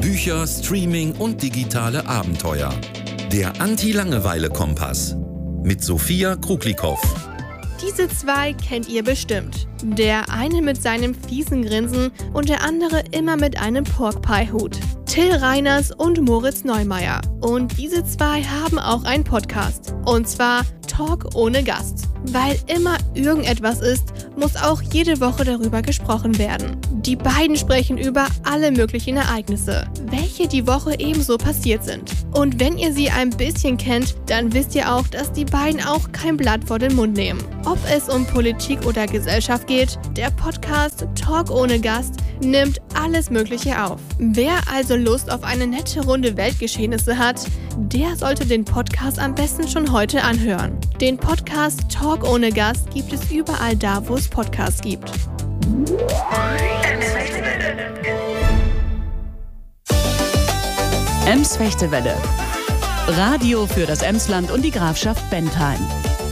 Bücher, Streaming und digitale Abenteuer. Der Anti-Langeweile-Kompass mit Sophia Kruglikow. Diese zwei kennt ihr bestimmt. Der eine mit seinem fiesen Grinsen und der andere immer mit einem Pork-Pie-Hut. Till Reiners und Moritz Neumeier. Und diese zwei haben auch einen Podcast. Und zwar Talk ohne Gast. Weil immer irgendetwas ist, muss auch jede Woche darüber gesprochen werden. Die beiden sprechen über alle möglichen Ereignisse, welche die Woche ebenso passiert sind. Und wenn ihr sie ein bisschen kennt, dann wisst ihr auch, dass die beiden auch kein Blatt vor den Mund nehmen. Ob es um Politik oder Gesellschaft geht, der Podcast Talk ohne Gast nimmt alles Mögliche auf. Wer also Lust auf eine nette Runde Weltgeschehnisse hat, der sollte den Podcast am besten schon heute anhören. Den Podcast Talk ohne Gast gibt es überall da, wo es Podcasts gibt. Ems Fechtewelle. Radio für das Emsland und die Grafschaft Bentheim.